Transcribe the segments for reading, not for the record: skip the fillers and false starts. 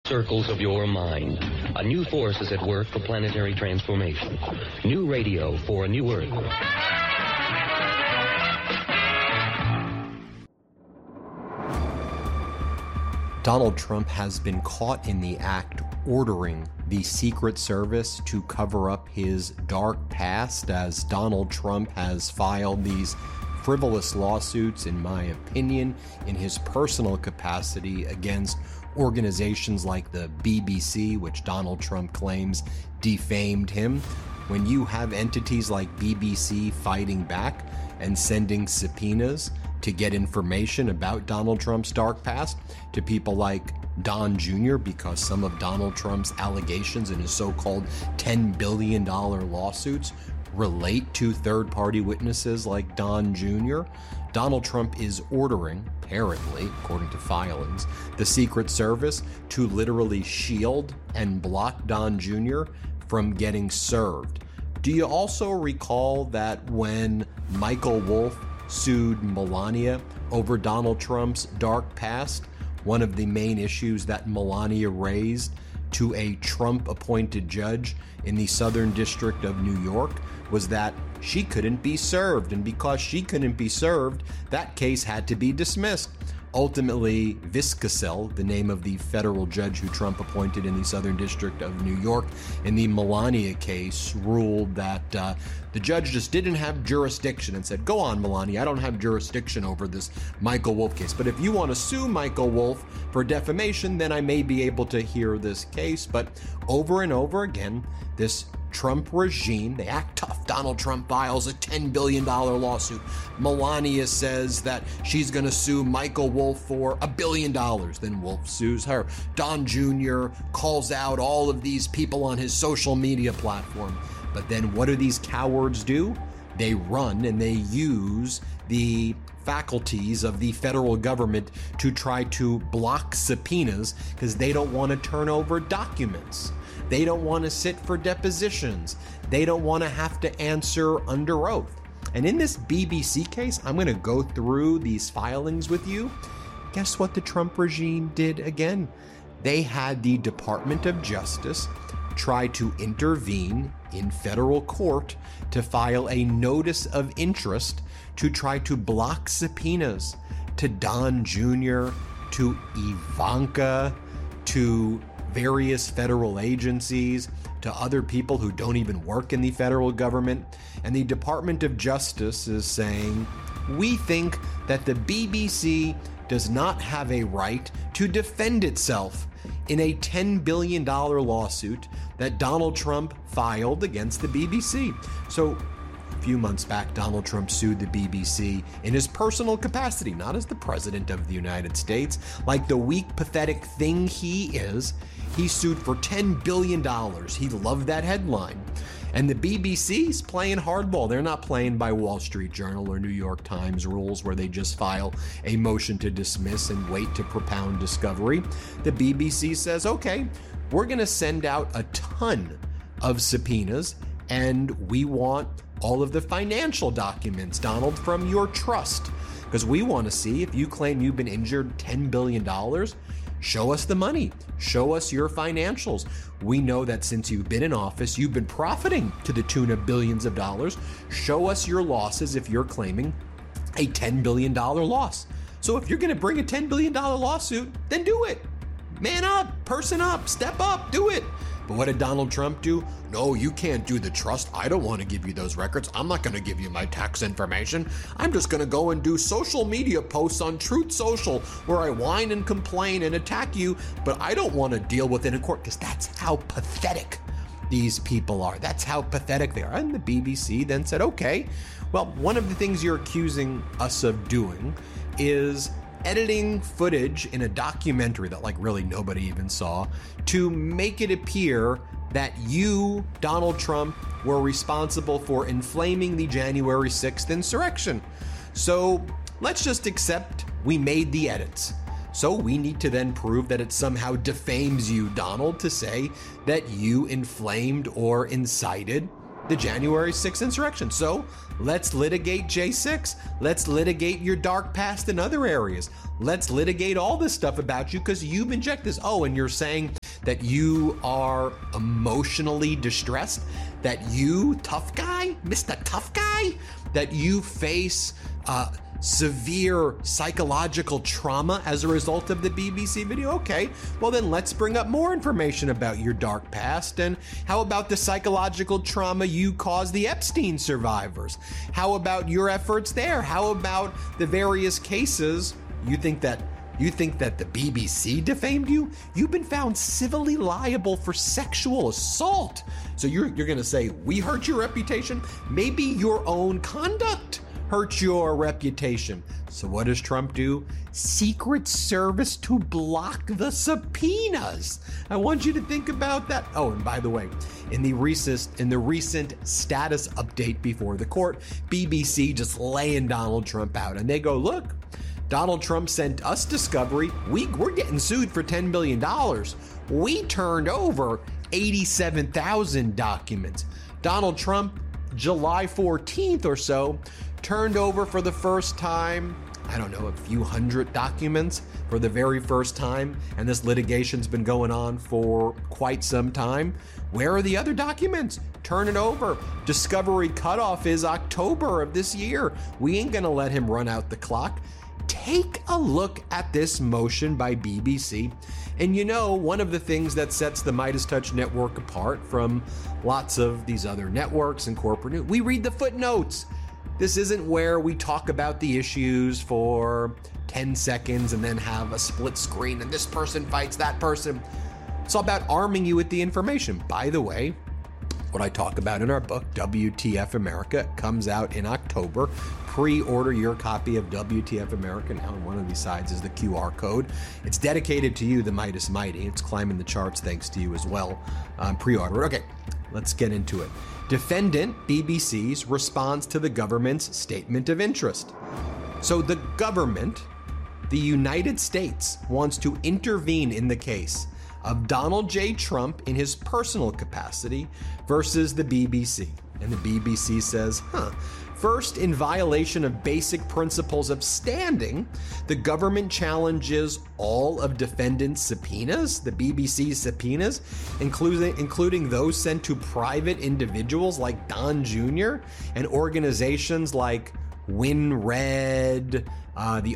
circles of your mind. A new force is at work for planetary transformation. New radio for a new Earth. Donald Trump has been caught in the act ordering the Secret Service to cover up his dark past, as Donald Trump has filed these frivolous lawsuits, in my opinion, in his personal capacity against organizations like the BBC, which Donald Trump claims defamed him. When you have entities like BBC fighting back and sending subpoenas to get information about Donald Trump's dark past to people like Don Jr., because some of Donald Trump's allegations in his so-called $10 billion lawsuits relate to third-party witnesses like Don Jr., Donald Trump is ordering, apparently, according to filings, the Secret Service to literally shield and block Don Jr. from getting served. Do you also recall that when Michael Wolff sued Melania over Donald Trump's dark past, one of the main issues that Melania raised to a Trump-appointed judge in the Southern District of New York was that she couldn't be served, and because she couldn't be served, that case had to be dismissed. Ultimately, Viscasel, the name of the federal judge who Trump appointed in the Southern District of New York in the Melania case, ruled that the judge just didn't have jurisdiction and said, go on, Melania, I don't have jurisdiction over this Michael Wolff case. But if you want to sue Michael Wolff for defamation, then I may be able to hear this case. But over and over again, this Trump regime, they act tough. Donald Trump files a $10 billion lawsuit. Melania says that she's going to sue Michael Wolff for $1 billion. Then Wolff sues her. Don Jr. calls out all of these people on his social media platform. But then what do these cowards do? They run and they use the faculties of the federal government to try to block subpoenas because they don't want to turn over documents. They don't want to sit for depositions. They don't want to have to answer under oath. And in this BBC case, I'm going to go through these filings with you. Guess what the Trump regime did again? They had the Department of Justice try to intervene in federal court to file a notice of interest to try to block subpoenas to Don Jr., to Ivanka, to various federal agencies, to other people who don't even work in the federal government. And the Department of Justice is saying, we think that the BBC does not have a right to defend itself in a $10 billion lawsuit that Donald Trump filed against the BBC. So a few months back, Donald Trump sued the BBC in his personal capacity, not as the president of the United States. Like the weak, pathetic thing he is, he sued for $10 billion. He loved that headline. And the BBC's playing hardball. They're not playing by Wall Street Journal or New York Times rules where they just file a motion to dismiss and wait to propound discovery. The BBC says, okay, we're going to send out a ton of subpoenas and we want all of the financial documents, Donald, from your trust, because we want to see if you claim you've been injured $10 billion. Show us the money. Show us your financials. We know that since you've been in office, you've been profiting to the tune of billions of dollars. Show us your losses if you're claiming a $10 billion loss. So if you're going to bring a $10 billion lawsuit, then do it. Man up, person up, step up, do it. But what did Donald Trump do? No, you can't do the trust. I don't want to give you those records. I'm not going to give you my tax information. I'm just going to go and do social media posts on Truth Social where I whine and complain and attack you, but I don't want to deal with it in court because that's how pathetic these people are. That's how pathetic they are. And the BBC then said, okay, well, one of the things you're accusing us of doing is editing footage in a documentary that really nobody even saw to make it appear that you, Donald Trump, were responsible for inflaming the January 6th insurrection. So let's just accept we made the edits. So we need to then prove that it somehow defames you, Donald, to say that you inflamed or incited the January 6th insurrection. So let's litigate J6. Let's litigate your dark past in other areas. Let's litigate all this stuff about you because you've injected this. Oh, and you're saying that you are emotionally distressed, that you, tough guy, Mr. Tough Guy, that you face severe psychological trauma as a result of the BBC video? Okay, well then let's bring up more information about your dark past. And how about the psychological trauma you caused the Epstein survivors? How about your efforts there? How about the various cases you think that the BBC defamed you? You've been found civilly liable for sexual assault. So you're going to say, we hurt your reputation? Maybe your own conduct hurt your reputation. So what does Trump do? Secret Service to block the subpoenas. I want you to think about that. Oh, and by the way, in the recent status update before the court, BBC just laying Donald Trump out. And they go, look, Donald Trump sent us discovery. We're getting sued for $10 billion. We turned over 87,000 documents. Donald Trump, July 14th or so, turned over for the first time, I don't know, a few hundred documents for the very first time. And this litigation's been going on for quite some time. Where are the other documents? Turn it over. Discovery cutoff is October of this year. We ain't gonna let him run out the clock. Take a look at this motion by BBC. And you know, one of the things that sets the MeidasTouch network apart from lots of these other networks and corporate news, we read the footnotes. This isn't where we talk about the issues for 10 seconds and then have a split screen and this person fights that person. It's all about arming you with the information. By the way, what I talk about in our book, WTF America, comes out in October. Pre-order your copy of WTF America. Now on one of these sides is the QR code. It's dedicated to you, the Meidas Mighty. It's climbing the charts thanks to you as well. Pre-order. Okay, let's get into it. Defendant BBC's response to the government's statement of interest. So the government, the United States, wants to intervene in the case of Donald J. Trump in his personal capacity versus the BBC. And the BBC says, first, in violation of basic principles of standing, the government challenges all of defendants' subpoenas, the BBC's subpoenas, including those sent to private individuals like Don Jr. and organizations like WinRed, the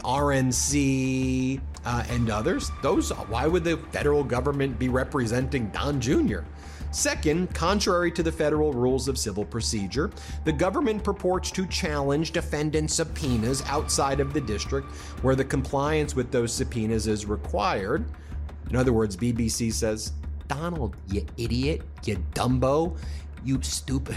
RNC, and others. Why would the federal government be representing Don Jr.? Second, contrary to the federal rules of civil procedure, the government purports to challenge defendant subpoenas outside of the district where the compliance with those subpoenas is required. In other words, BBC says, Donald, you idiot, you dumbo, you stupid.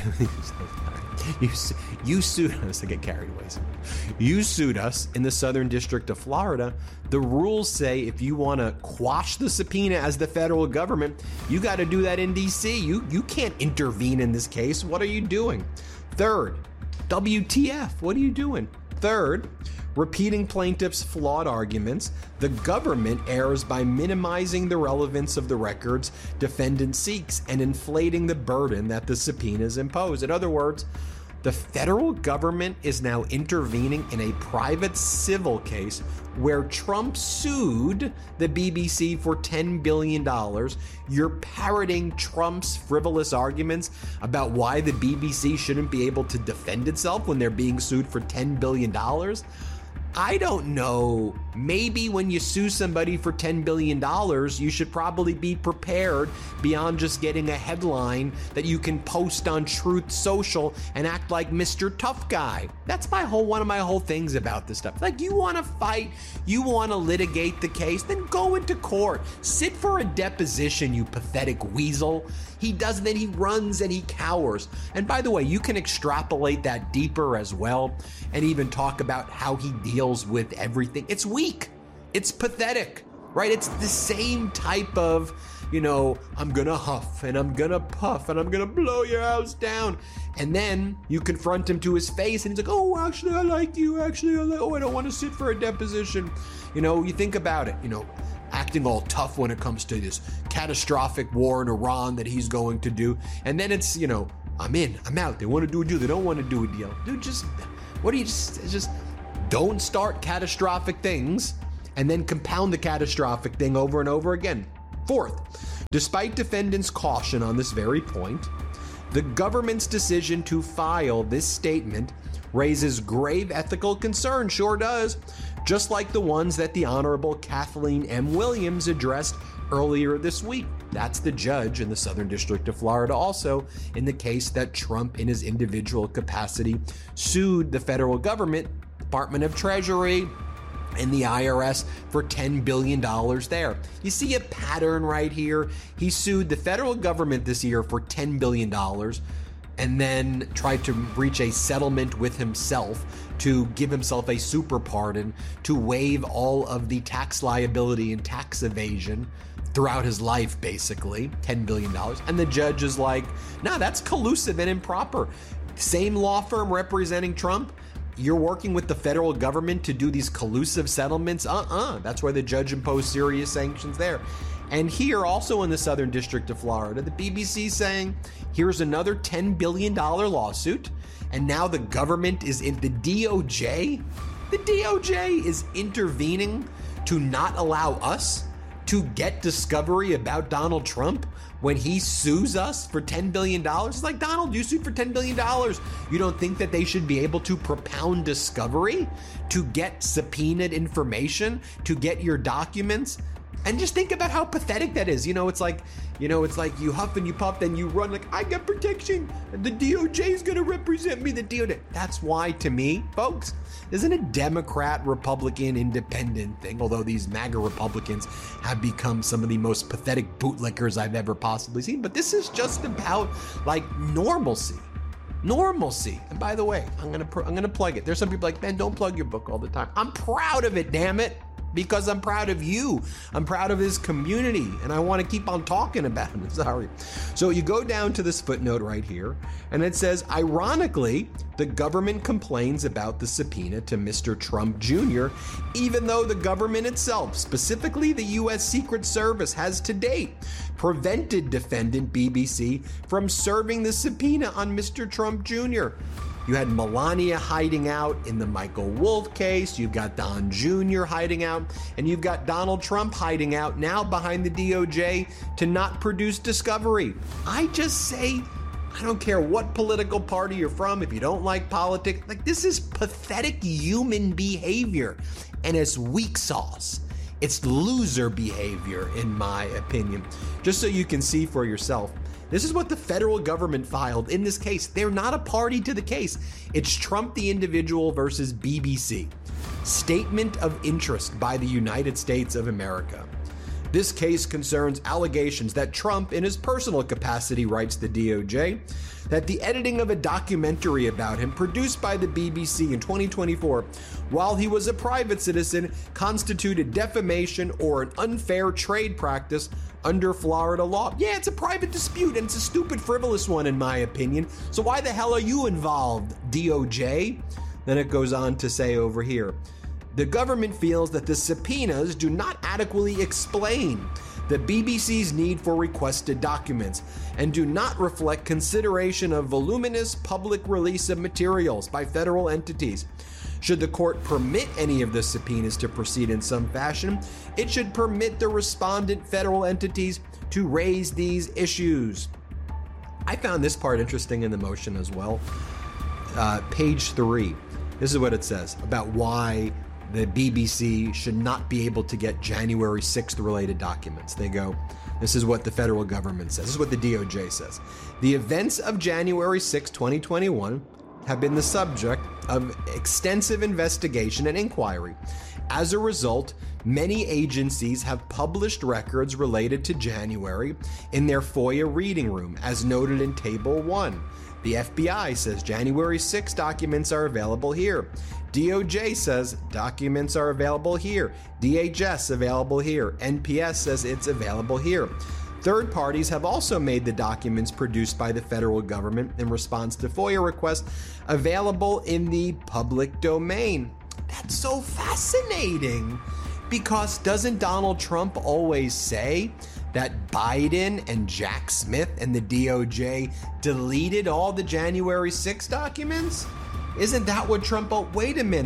You sued us. I get carried away. You sued us in the Southern District of Florida. The rules say if you want to quash the subpoena as the federal government, you got to do that in D.C. You can't intervene in this case. What are you doing? Third, WTF? What are you doing? Third, repeating plaintiffs' flawed arguments, the government errs by minimizing the relevance of the records defendant seeks and inflating the burden that the subpoenas impose. In other words, the federal government is now intervening in a private civil case where Trump sued the BBC for $10 billion. You're parroting Trump's frivolous arguments about why the BBC shouldn't be able to defend itself when they're being sued for $10 billion. I don't know. Maybe when you sue somebody for $10 billion, you should probably be prepared beyond just getting a headline that you can post on Truth Social and act like Mr. Tough Guy. That's one of my whole things about this stuff. Like, you want to fight, you want to litigate the case, then go into court. Sit for a deposition, you pathetic weasel. He does, then he runs and he cowers. And by the way, you can extrapolate that deeper as well and even talk about how he deals with everything. It's weak. It's pathetic, right? It's the same type of, I'm going to huff and I'm going to puff and I'm going to blow your house down. And then you confront him to his face and he's like, oh, actually, I like you. Actually, I don't want to sit for a deposition. You think about it, acting all tough when it comes to this catastrophic war in Iran that he's going to do. And then it's, I'm in, I'm out. They want to do a deal. They don't want to do a deal. Dude, just don't start catastrophic things and then compound the catastrophic thing over and over again. Fourth, Despite defendants' caution on this very point, the government's decision to file this statement raises grave ethical concern, sure does, just like the ones that the Honorable Kathleen M. Williams addressed earlier this week. That's the judge in the Southern District of Florida also in the case that Trump in his individual capacity sued the federal government, Department of Treasury, and the IRS for $10 billion there. You see a pattern right here. He sued the federal government this year for $10 billion and then tried to reach a settlement with himself to give himself a super pardon to waive all of the tax liability and tax evasion throughout his life, basically, $10 billion. And the judge is like, nah, that's collusive and improper. Same law firm representing Trump, you're working with the federal government to do these collusive settlements? That's why the judge imposed serious sanctions there. And here, also in the Southern District of Florida, the BBC saying, here's another $10 billion lawsuit, and now the government is in the DOJ. The DOJ is intervening to not allow us to get discovery about Donald Trump when he sues us for $10 billion. It's like, Donald, you sued for $10 billion. You don't think that they should be able to propound discovery, to get subpoenaed information, to get your documents? And just think about how pathetic that is. It's like you huff and you puff, then you run like, I got protection. The DOJ is going to represent me. The DOJ. That's why, to me, folks, isn't a Democrat, Republican, independent thing, although these MAGA Republicans have become some of the most pathetic bootlickers I've ever possibly seen. But this is just about like normalcy. And by the way, I'm gonna plug it. There's some people like, man, don't plug your book all the time. I'm proud of it, damn it. Because I'm proud of you. I'm proud of his community, and I want to keep on talking about him. Sorry. So you go down to this footnote right here, and it says, ironically, the government complains about the subpoena to Mr. Trump Jr., even though the government itself, specifically the U.S. Secret Service, has to date prevented defendant BBC from serving the subpoena on Mr. Trump Jr. You had Melania hiding out in the Michael Wolff case. You've got Don Jr. hiding out. And you've got Donald Trump hiding out now behind the DOJ to not produce discovery. I just say, I don't care what political party you're from, if you don't like politics, like, this is pathetic human behavior. And it's weak sauce. It's loser behavior, in my opinion. Just so you can see for yourself. This is what the federal government filed in this case. They're not a party to the case. It's Trump the individual versus BBC. Statement of interest by the United States of America. This case concerns allegations that Trump, in his personal capacity, writes the DOJ, that the editing of a documentary about him produced by the BBC in 2024, while he was a private citizen, constituted defamation or an unfair trade practice under Florida law. Yeah, it's a private dispute, and it's a stupid, frivolous one, in my opinion. So why the hell are you involved, DOJ? Then it goes on to say over here, the government feels that the subpoenas do not adequately explain the BBC's need for requested documents and do not reflect consideration of voluminous public release of materials by federal entities. Should the court permit any of the subpoenas to proceed in some fashion, it should permit the respondent federal entities to raise these issues. I found this part interesting in the motion as well. Page 3. This is what it says about why the BBC should not be able to get January 6th related documents. They go, this is what the federal government says. This is what the DOJ says. The events of January 6, 2021 have been the subject of extensive investigation and inquiry. As a result, many agencies have published records related to January in their FOIA reading room, as noted in Table 1. The FBI says January 6 documents are available here. DOJ says documents are available here. DHS available here. NPS says it's available here. Third parties have also made the documents produced by the federal government in response to FOIA requests available in the public domain. That's so fascinating, because doesn't Donald Trump always say that Biden and Jack Smith and the DOJ deleted all the January 6 documents? Isn't that what Trump... Oh, wait a minute.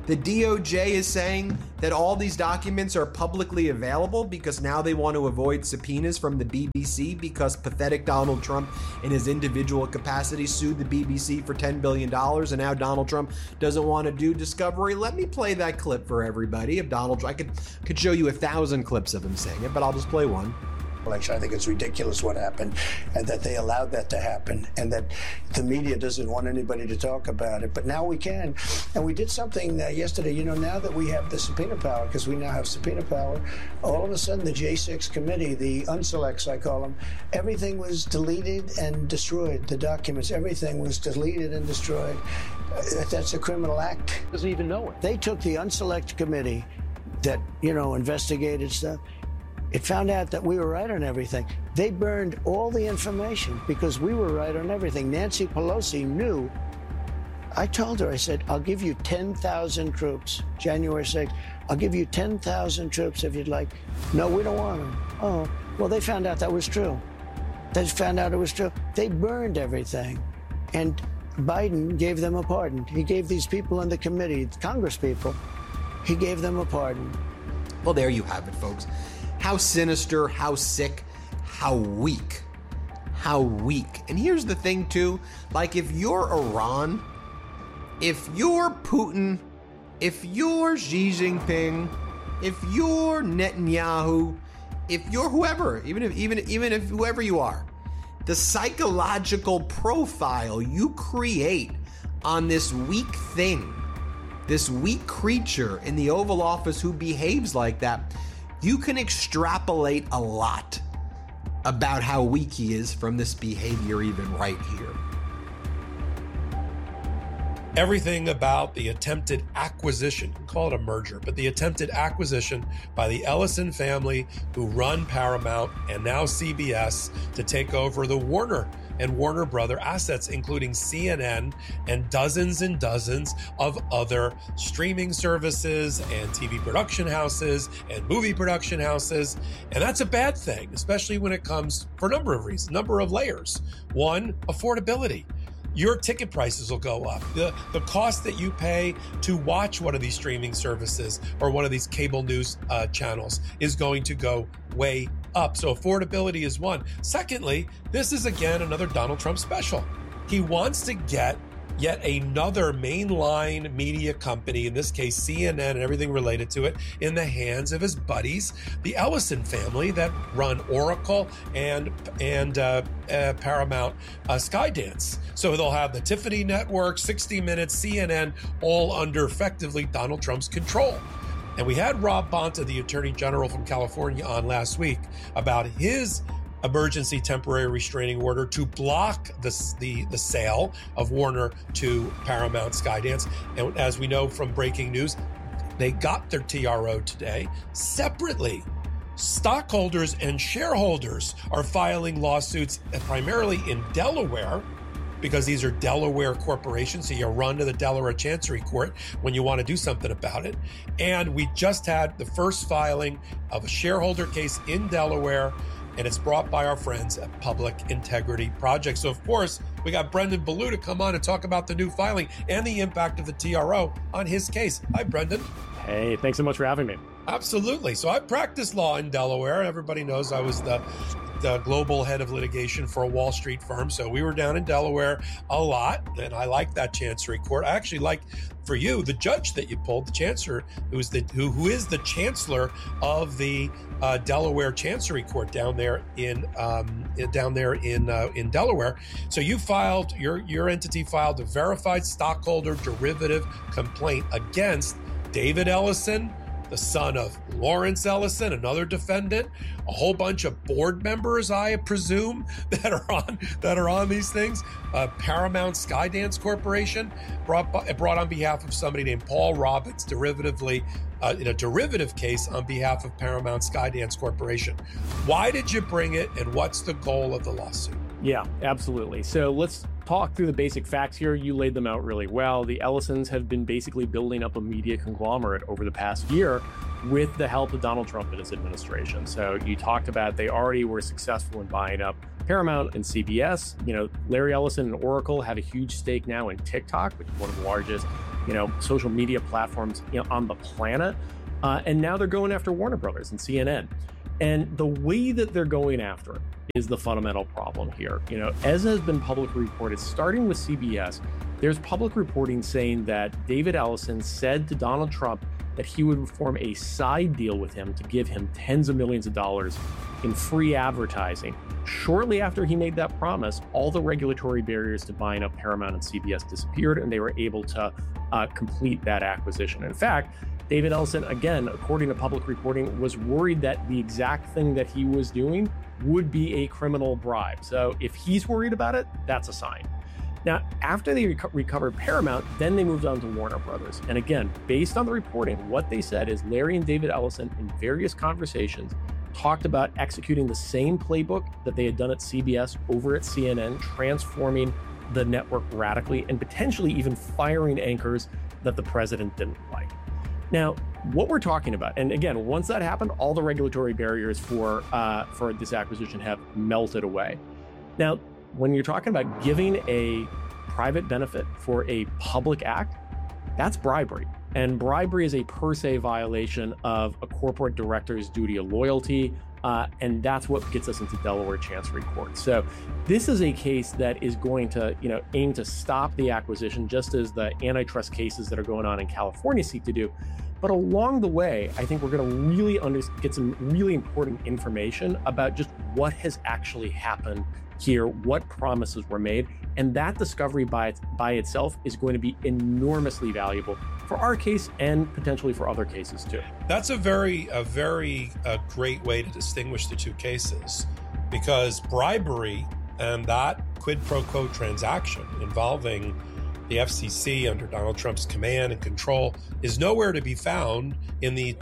The DOJ is saying that all these documents are publicly available because now they want to avoid subpoenas from the BBC because pathetic Donald Trump in his individual capacity sued the BBC for $10 billion, and now Donald Trump doesn't want to do discovery. Let me play that clip for everybody of Donald Trump. I could show you 1,000 clips of him saying it, but I'll just play one. Election. I think it's ridiculous what happened and that they allowed that to happen and that the media doesn't want anybody to talk about it. But now we can. And we did something yesterday, now that we have the subpoena power, because we now have subpoena power, all of a sudden the J6 committee, the unselects, I call them, everything was deleted and destroyed. The documents, everything was deleted and destroyed. That's a criminal act. Doesn't even know it. They took the unselect committee that, investigated stuff. It found out that we were right on everything. They burned all the information because we were right on everything. Nancy Pelosi knew. I told her, I said, I'll give you 10,000 troops, January 6th. I'll give you 10,000 troops if you'd like. No, we don't want them. Oh, well, they found out that was true. They found out it was true. They burned everything. And Biden gave them a pardon. He gave these people on the committee, Congress people, he gave them a pardon. Well, there you have it, folks. How sinister, how sick, how weak. How weak. And here's the thing, too. Like, if you're Iran, if you're Putin, if you're Xi Jinping, if you're Netanyahu, if you're whoever, even if whoever you are, the psychological profile you create on this weak thing, this weak creature in the Oval Office who behaves like that, you can extrapolate a lot about how weak he is from this behavior even right here. Everything about the attempted acquisition, call it a merger, but the attempted acquisition by the Ellison family who run Paramount and now CBS to take over the Warner and Warner Brother assets, including CNN and dozens of other streaming services and TV production houses and movie production houses. And that's a bad thing, especially when it comes for a number of reasons, number of layers. One, affordability. Your ticket prices will go up. The cost that you pay to watch one of these streaming services or one of these cable news channels is going to go way up. So affordability is one. Secondly, this is again another Donald Trump special. He wants to get yet another mainline media company, in this case CNN and everything related to it, in the hands of his buddies, the Ellison family that run Oracle and Paramount Skydance. So they'll have the Tiffany Network, 60 Minutes, CNN, all under effectively Donald Trump's control. And we had Rob Bonta, the Attorney General from California, on last week about his emergency temporary restraining order to block the sale of Warner to Paramount Skydance. And as we know from breaking news, they got their TRO today. Separately, stockholders and shareholders are filing lawsuits primarily in Delaware, because these are Delaware corporations, so you run to the Delaware Chancery Court when you want to do something about it. And we just had the first filing of a shareholder case in Delaware, and it's brought by our friends at Public Integrity Project. So, of course, we got Brendan Ballou to come on and talk about the new filing and the impact of the TRO on his case. Hi, Brendan. Hey, thanks so much for having me. Absolutely. So I practiced law in Delaware. Everybody knows I was the global head of litigation for a Wall Street firm. So we were down in Delaware a lot, and I like that Chancery Court. I actually like, for you, the judge that you pulled, the chancellor, who is the chancellor of the Delaware Chancery Court down there in Delaware. So you filed, your entity filed a verified stockholder derivative complaint against David Ellison, the son of Lawrence Ellison, another defendant, a whole bunch of board members, I presume, that are on these things. Paramount Skydance Corporation brought on behalf of somebody named Paul Robbins, derivatively in a derivative case on behalf of Paramount Skydance Corporation. Why did you bring it, and what's the goal of the lawsuit? Yeah, absolutely. So let's talk through the basic facts here. You laid them out really well. The Ellisons have been basically building up a media conglomerate over the past year with the help of Donald Trump and his administration. So you talked about they already were successful in buying up Paramount and CBS. Larry Ellison and Oracle have a huge stake now in TikTok, which is one of the largest social media platforms on the planet. And now they're going after Warner Brothers and CNN. And the way that they're going after it is the fundamental problem here. As has been publicly reported, starting with CBS, there's public reporting saying that David Ellison said to Donald Trump that he would form a side deal with him to give him tens of millions of dollars in free advertising. Shortly after he made that promise, all the regulatory barriers to buying up Paramount and CBS disappeared, and they were able to complete that acquisition. In fact, David Ellison, again, according to public reporting, was worried that the exact thing that he was doing would be a criminal bribe. So if he's worried about it, that's a sign. Now, after they recovered Paramount, then they moved on to Warner Brothers. And again, based on the reporting, what they said is Larry and David Ellison, in various conversations, talked about executing the same playbook that they had done at CBS over at CNN, transforming the network radically and potentially even firing anchors that the president didn't like. Now, what we're talking about, and again, once that happened, all the regulatory barriers for this acquisition have melted away. Now, when you're talking about giving a private benefit for a public act, that's bribery. And bribery is a per se violation of a corporate director's duty of loyalty. And that's what gets us into Delaware Chancery Court. So this is a case that is going to, aim to stop the acquisition, just as the antitrust cases that are going on in California seek to do. But along the way, I think we're going to really get some really important information about just what has actually happened here, what promises were made, and that discovery by itself is going to be enormously valuable for our case and potentially for other cases too. That's a very great way to distinguish the two cases, because bribery and that quid pro quo transaction involving the FCC under Donald Trump's command and control is nowhere to be found in the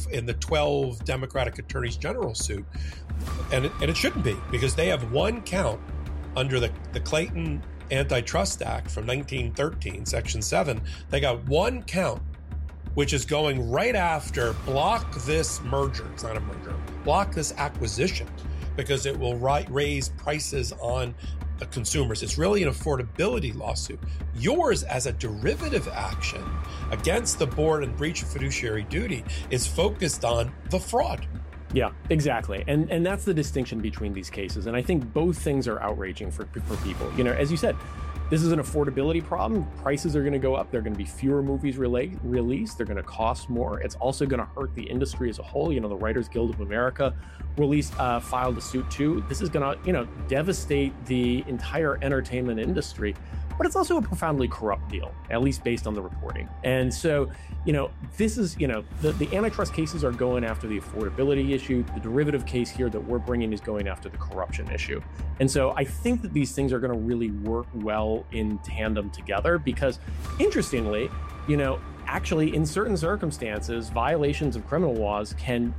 12 Democratic attorneys general suit. And it shouldn't be, because they have one count under the Clayton Antitrust Act from 1913, Section 7. They got one count, which is going right after block this merger. It's not a merger. Block this acquisition, because it will raise prices on consumers. It's really an affordability lawsuit. Yours, as a derivative action against the board and breach of fiduciary duty, is focused on the fraud. Yeah, exactly. And that's the distinction between these cases. And I think both things are outraging for people. As you said, this is an affordability problem. Prices are going to go up. There are going to be fewer movies released. They're going to cost more. It's also going to hurt the industry as a whole. The Writers Guild of America filed a suit too. This is going to, devastate the entire entertainment industry. But it's also a profoundly corrupt deal, at least based on the reporting. And so, this is, the antitrust cases are going after the affordability issue. The derivative case here that we're bringing is going after the corruption issue. And so I think that these things are going to really work well in tandem together, because interestingly, actually in certain circumstances, violations of criminal laws can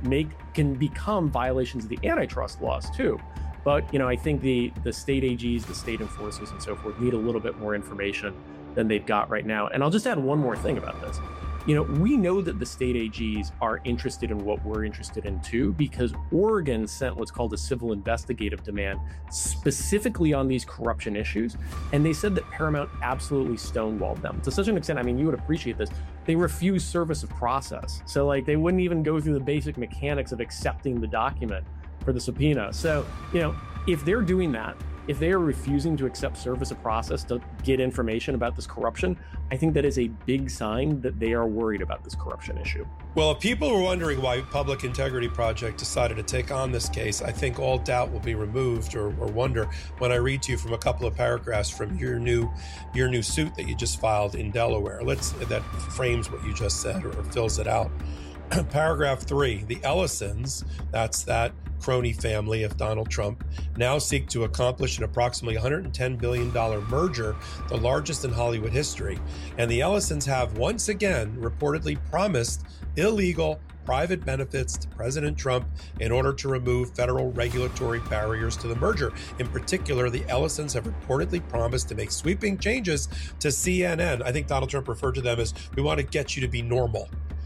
become violations of the antitrust laws too. But, I think the state AGs, the state enforcers and so forth need a little bit more information than they've got right now. And I'll just add one more thing about this. We know that the state AGs are interested in what we're interested in too, because Oregon sent what's called a civil investigative demand specifically on these corruption issues. And they said that Paramount absolutely stonewalled them to such an extent. I mean, you would appreciate this. They refused service of process. So they wouldn't even go through the basic mechanics of accepting the document for the subpoena. So, if they're doing that, if they are refusing to accept service of process to get information about this corruption, I think that is a big sign that they are worried about this corruption issue. Well, if people were wondering why Public Integrity Project decided to take on this case, I think all doubt will be removed or wonder when I read to you from a couple of paragraphs from your new suit that you just filed in Delaware. That frames what you just said or fills it out. Paragraph 3, the Ellisons, that's that crony family of Donald Trump, now seek to accomplish an approximately $110 billion merger, the largest in Hollywood history. And the Ellisons have once again reportedly promised illegal private benefits to President Trump in order to remove federal regulatory barriers to the merger. In particular, the Ellisons have reportedly promised to make sweeping changes to CNN. I think Donald Trump referred to them as, we want to get you to be normal.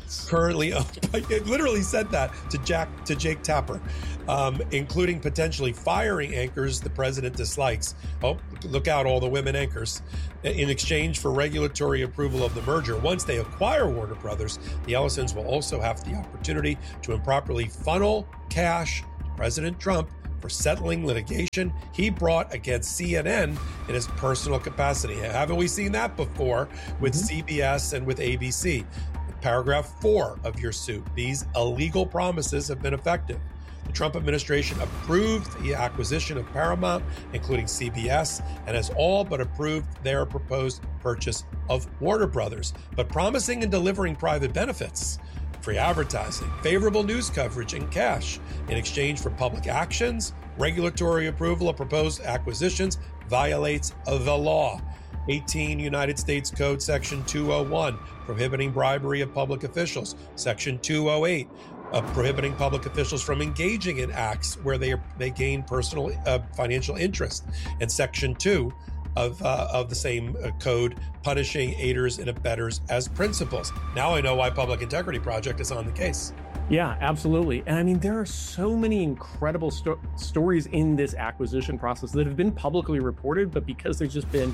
currently owned by, it literally said that to Jake Tapper, including potentially firing anchors the president dislikes. Oh, look out, all the women anchors. In exchange for regulatory approval of the merger, once they acquire Warner Brothers, the Ellisons will also have the opportunity to improperly funnel cash to President Trump for settling litigation he brought against CNN in his personal capacity. Haven't we seen that before with CBS and with ABC? Paragraph 4 of your suit. These illegal promises have been effective. The Trump administration approved the acquisition of Paramount, including CBS, and has all but approved their proposed purchase of Warner Brothers, but promising and delivering private benefits, free advertising, favorable news coverage, and cash in exchange for public actions, regulatory approval of proposed acquisitions violates the law. 18 United States Code Section 201, prohibiting bribery of public officials. Section 208, prohibiting public officials from engaging in acts where they gain personal financial interest. And Section 2 of the same code, punishing aiders and abettors as principals. Now I know why Public Integrity Project is on the case. Yeah, absolutely. And I mean, there are so many incredible stories in this acquisition process that have been publicly reported, but because there's just been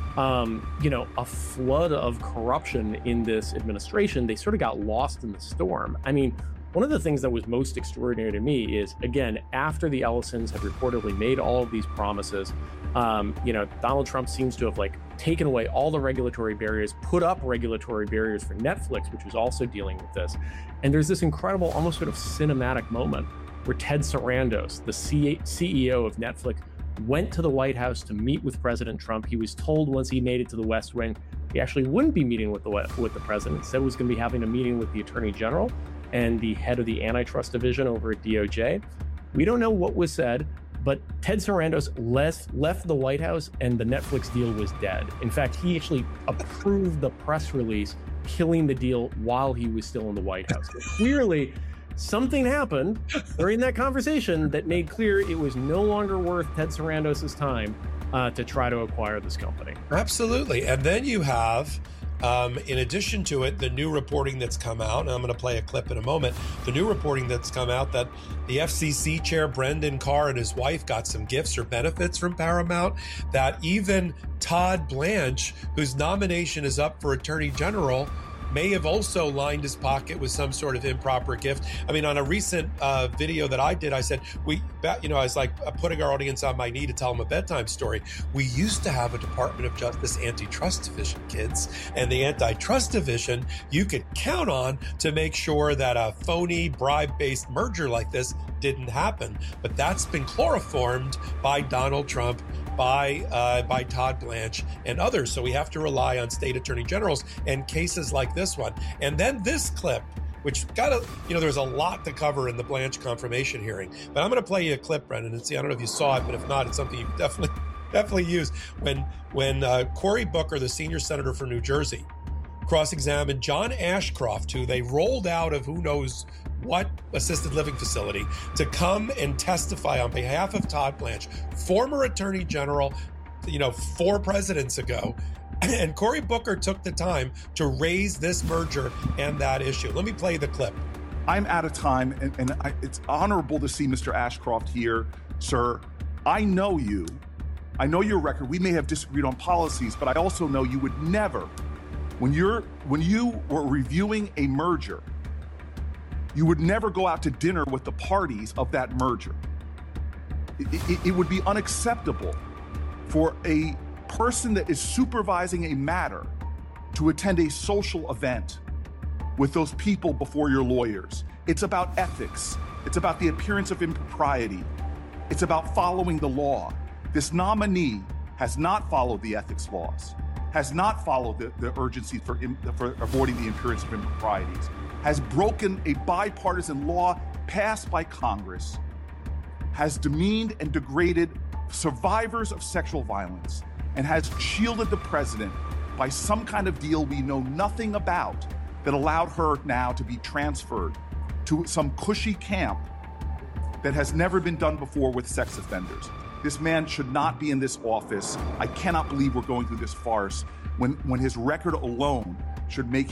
a flood of corruption in this administration, they sort of got lost in the storm. I mean, one of the things that was most extraordinary to me is, again, after the Ellisons had reportedly made all of these promises, Donald Trump seems to have taken away all the regulatory barriers, put up regulatory barriers for Netflix, which was also dealing with this. And there's this incredible, almost sort of cinematic moment where Ted Sarandos, the CEO of Netflix, went to the White House to meet with President Trump. He was told once he made it to the West Wing, he actually wouldn't be meeting with the president. Said he was going to be having a meeting with the Attorney General and the head of the antitrust division over at DOJ. We don't know what was said, but Ted Sarandos left the White House and the Netflix deal was dead. In fact, he actually approved the press release killing the deal while he was still in the White House. So clearly, something happened during that conversation that made clear it was no longer worth Ted Sarandos' time to try to acquire this company. Absolutely. And then you have, in addition to it, the new reporting that's come out, and I'm going to play a clip in a moment, the new reporting that's come out that the FCC chair, Brendan Carr, and his wife got some gifts or benefits from Paramount, that even Todd Blanche, whose nomination is up for Attorney General, may have also lined his pocket with some sort of improper gift. I mean, on a recent video that I did, I said, I was putting our audience on my knee to tell them a bedtime story. We used to have a Department of Justice antitrust division, kids, and the antitrust division you could count on to make sure that a phony bribe-based merger like this didn't happen. But that's been chloroformed by Donald Trump, by Todd Blanche and others. So we have to rely on state attorney generals and cases like this one. And then this clip, which there's a lot to cover in the Blanche confirmation hearing. But I'm going to play you a clip, Brendan, and see, I don't know if you saw it, but if not, it's something you can definitely use. When Cory Booker, the senior senator from New Jersey, cross-examined John Ashcroft, who they rolled out of who knows what assisted living facility, to come and testify on behalf of Todd Blanche, former attorney general, 4 presidents ago. And Cory Booker took the time to raise this merger and that issue. Let me play the clip. I'm out of time, and it's honorable to see Mr. Ashcroft here, sir. I know you. I know your record. We may have disagreed on policies, but I also know you would never, when you were reviewing a merger, you would never go out to dinner with the parties of that merger. It would be unacceptable for a person that is supervising a matter to attend a social event with those people before your lawyers. It's about ethics. It's about the appearance of impropriety. It's about following the law. This nominee has not followed the ethics laws, has not followed the urgency for avoiding the appearance of improprieties, has broken a bipartisan law passed by Congress, has demeaned and degraded survivors of sexual violence, and has shielded the president by some kind of deal we know nothing about that allowed her now to be transferred to some cushy camp that has never been done before with sex offenders. This man should not be in this office. I cannot believe we're going through this farce when his record alone should make him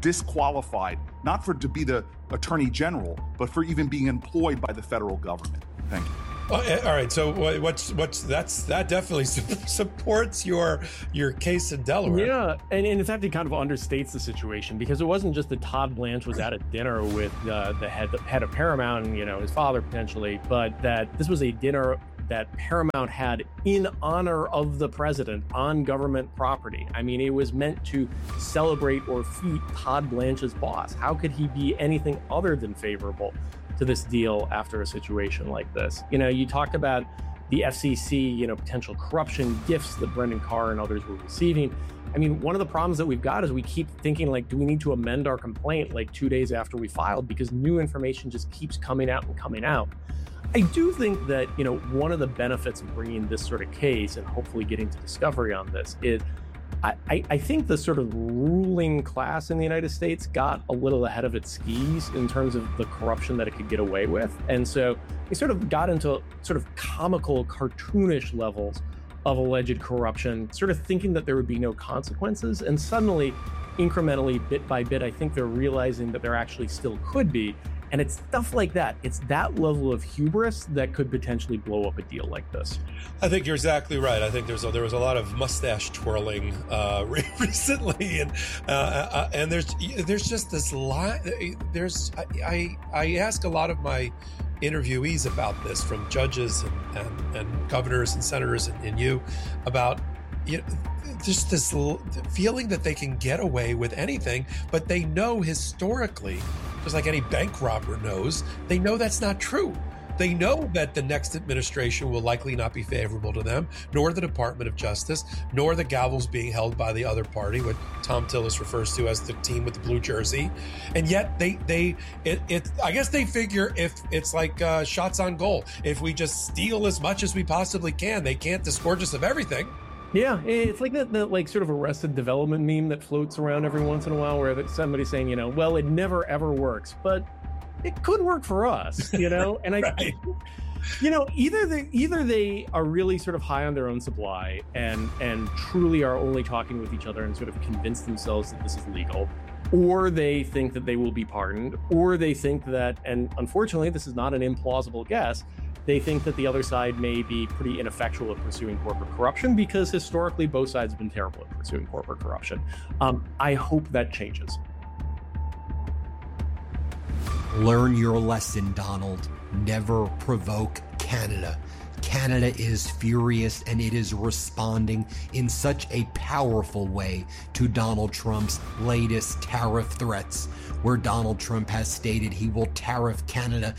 disqualified, not to be the attorney general, but for even being employed by the federal government. Thank you. All right. So that definitely supports your case in Delaware. Yeah, and in fact, it kind of understates the situation, because it wasn't just that Todd Blanche was at a dinner with the head of Paramount and his father potentially, but that this was a dinner that Paramount had in honor of the president on government property. I mean, it was meant to celebrate or feat Todd Blanche's boss. How could he be anything other than favorable to this deal after a situation like this? You talked about the FCC, potential corruption gifts that Brendan Carr and others were receiving. I mean, one of the problems that we've got is we keep thinking, like, do we need to amend our complaint like 2 days after we filed, because new information just keeps coming out and coming out. I do think that, one of the benefits of bringing this sort of case and hopefully getting to discovery on this is I think the sort of ruling class in the United States got a little ahead of its skis in terms of the corruption that it could get away with. And so they sort of got into sort of comical, cartoonish levels of alleged corruption, sort of thinking that there would be no consequences. And suddenly, incrementally, bit by bit, I think they're realizing that there actually still could be. And it's stuff like that. It's that level of hubris that could potentially blow up a deal like this. I think you're exactly right. I think there was a lot of mustache twirling recently, and there's just this line. I ask a lot of my interviewees about this, from judges and governors and senators and you, about just this feeling that they can get away with anything, but they know historically, just like any bank robber knows, they know that's not true. They know that the next administration will likely not be favorable to them, nor the Department of Justice, nor the gavels being held by the other party, what Tom Tillis refers to as the team with the blue jersey. And yet I guess they figure if it's like shots on goal, if we just steal as much as we possibly can, they can't disgorge us of everything. Yeah, it's like that like sort of Arrested Development meme that floats around every once in a while, where somebody's saying, well, it never ever works, but it could work for us, And Right. either they are really sort of high on their own supply and truly are only talking with each other and sort of convince themselves that this is legal, or they think that they will be pardoned, or they think that, and unfortunately, this is not an implausible guess, they think that the other side may be pretty ineffectual at pursuing corporate corruption, because historically both sides have been terrible at pursuing corporate corruption. I hope that changes. Learn your lesson, Donald. Never provoke Canada. Canada is furious, and it is responding in such a powerful way to Donald Trump's latest tariff threats, where Donald Trump has stated he will tariff Canada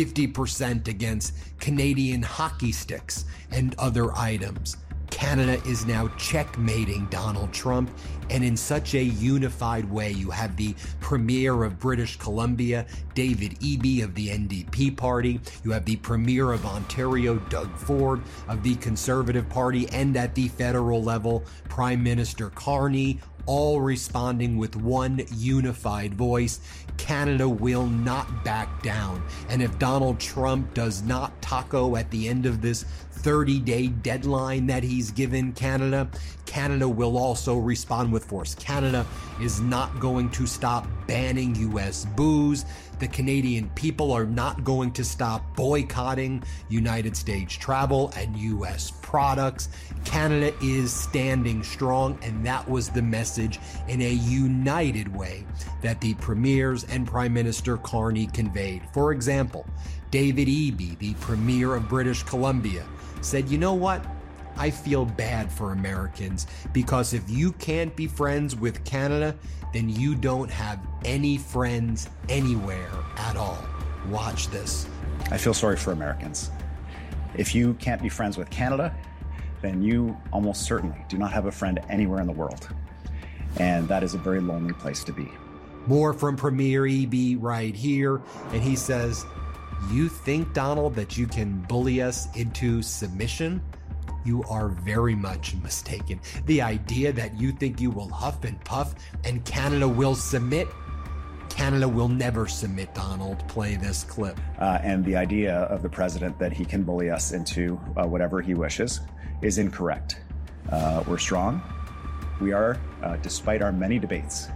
50% against Canadian hockey sticks and other items. Canada is now checkmating Donald Trump, and in such a unified way. You have the Premier of British Columbia, David Eby of the NDP party. You have the Premier of Ontario, Doug Ford of the Conservative Party, and at the federal level, Prime Minister Carney, all responding with one unified voice. Canada will not back down. And if Donald Trump does not taco at the end of this 30-day deadline that he's given Canada, Canada will also respond with force. Canada is not going to stop banning U.S. booze. The Canadian people are not going to stop boycotting United States travel and U.S. products. Canada is standing strong, and that was the message in a united way that the premiers and Prime Minister Carney conveyed. For example, David Eby, the Premier of British Columbia, said, you know what? I feel bad for Americans, because if you can't be friends with Canada, then you don't have any friends anywhere at all. Watch this. I feel sorry for Americans. If you can't be friends with Canada, then you almost certainly do not have a friend anywhere in the world. And that is a very lonely place to be. More from Premier Eby right here. And he says, you think, Donald, that you can bully us into submission? You are very much mistaken. The idea that you think you will huff and puff and Canada will submit, Canada will never submit, Donald. Play this clip. And the idea of the president that he can bully us into whatever he wishes is incorrect. We're strong. We are, despite our many debates,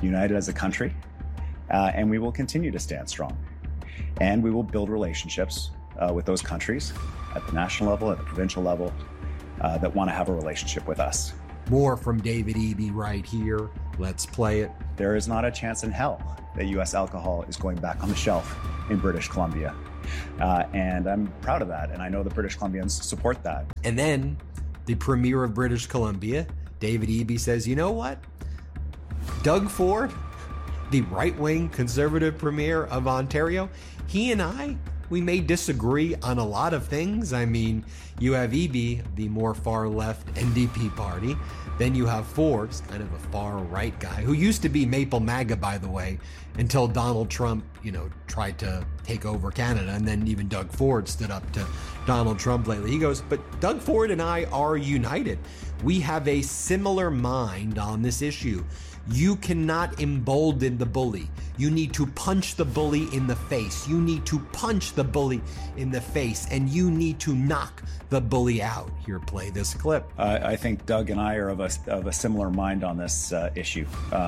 united as a country, and we will continue to stand strong. And we will build relationships with those countries at the national level, at the provincial level, that want to have a relationship with us. More from David Eby right here. Let's play it. There is not a chance in hell that U.S. alcohol is going back on the shelf in British Columbia. And I'm proud of that, and I know the British Columbians support that. And then the Premier of British Columbia, David Eby, says, you know what? Doug Ford, the right-wing Conservative Premier of Ontario, he and I, we may disagree on a lot of things. I mean, you have Eby, the more far-left NDP party. Then you have Ford, kind of a far-right guy, who used to be Maple MAGA, by the way, until Donald Trump, tried to take over Canada. And then even Doug Ford stood up to Donald Trump lately. He goes, but Doug Ford and I are united. We have a similar mind on this issue. You cannot embolden the bully. You need to punch the bully in the face. You need to punch the bully in the face, and you need to knock the bully out. Here, play this clip. I think Doug and I are of a similar mind on this issue.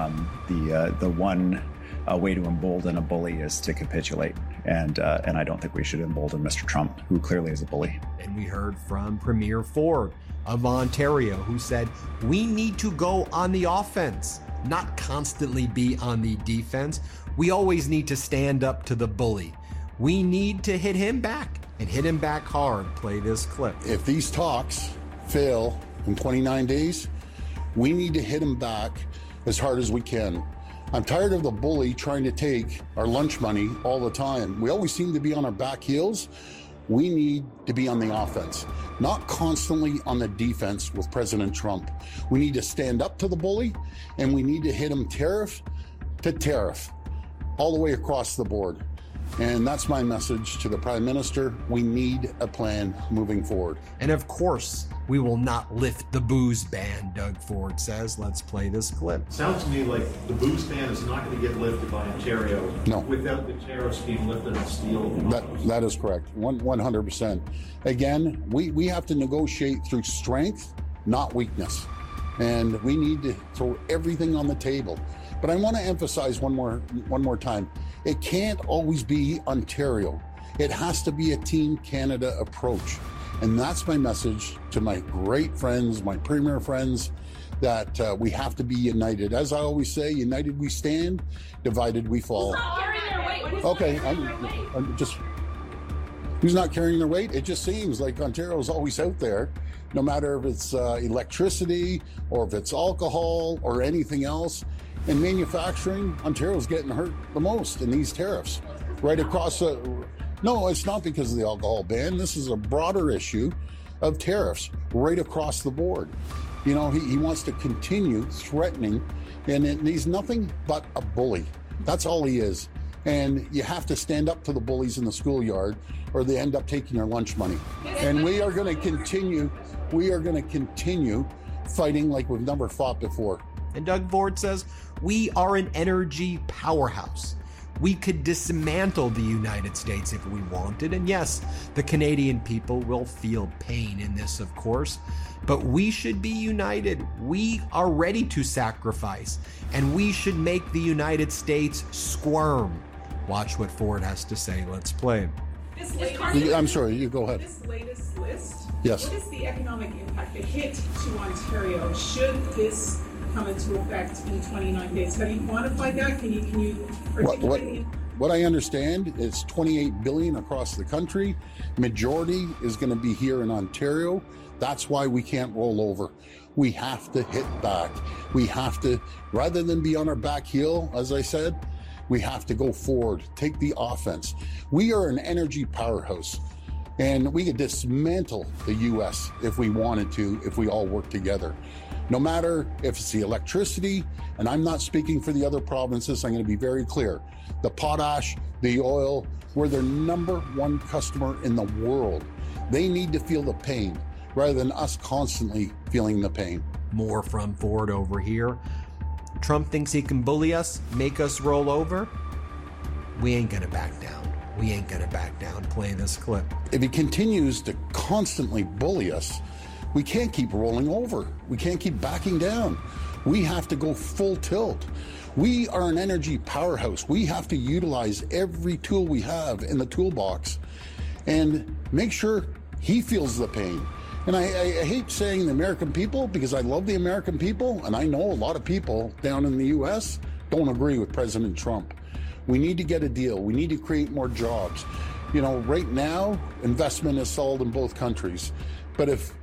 The one way to embolden a bully is to capitulate, and I don't think we should embolden Mr. Trump, who clearly is a bully. And we heard from Premier Ford of Ontario, who said, we need to go on the offense, not constantly be on the defense. We always need to stand up to the bully. We need to hit him back, and hit him back hard. Play this clip. If these talks fail in 29 days, we need to hit him back as hard as we can. I'm tired of the bully trying to take our lunch money all the time. We always seem to be on our back heels. We need to be on the offense, not constantly on the defense with President Trump. We need to stand up to the bully, and we need to hit him tariff to tariff all the way across the board. And that's my message to the Prime Minister. We need a plan moving forward. And of course, we will not lift the booze ban, Doug Ford says. Let's play this clip. Sounds to me like the booze ban is not going to get lifted by Ontario without the tariffs being lifted on steel. That is correct, 100%. Again, we have to negotiate through strength, not weakness. And we need to throw everything on the table. But I want to emphasize one more time. It can't always be Ontario. It has to be a Team Canada approach. And that's my message to my great friends, my Premier friends, that we have to be united. As I always say, united we stand, divided we fall. Okay, I'm just... Who's not carrying their weight? It just seems like Ontario's always out there, no matter if it's electricity or if it's alcohol or anything else. In manufacturing, Ontario's getting hurt the most in these tariffs. Right across the... No, it's not because of the alcohol ban. This is a broader issue of tariffs right across the board. He wants to continue threatening, and he's nothing but a bully. That's all he is. And you have to stand up to the bullies in the schoolyard, or they end up taking your lunch money. And we are going to continue fighting like we've never fought before. And Doug Ford says, we are an energy powerhouse. We could dismantle the United States if we wanted. And yes, the Canadian people will feel pain in this, of course. But we should be united. We are ready to sacrifice. And we should make the United States squirm. Watch what Ford has to say. Let's play. I'm sorry, you go ahead. This latest list, yes. What is the economic impact, the hit to Ontario, should this come into effect in 29 days? Have you quantified that? Can you articulate? What I understand is $28 billion across the country. Majority is going to be here in Ontario. That's why we can't roll over. We have to hit back. We have to, rather than be on our back heel, as I said, we have to go forward, take the offense. We are an energy powerhouse, and we could dismantle the U.S. if we wanted to, if we all work together. No matter if it's the electricity, and I'm not speaking for the other provinces, I'm going to be very clear. The potash, the oil, we're their #1 customer in the world. They need to feel the pain rather than us constantly feeling the pain. More from Ford over here. Trump thinks he can bully us, make us roll over. We ain't gonna back down. We ain't gonna back down. Play this clip. If he continues to constantly bully us, we can't keep rolling over. We can't keep backing down. We have to go full tilt. We are an energy powerhouse. We have to utilize every tool we have in the toolbox and make sure he feels the pain. And I hate saying the American people, because I love the American people, and I know a lot of people down in the U.S. don't agree with President Trump. We need to get a deal. We need to create more jobs. You know, right now, investment is stalled in both countries. But if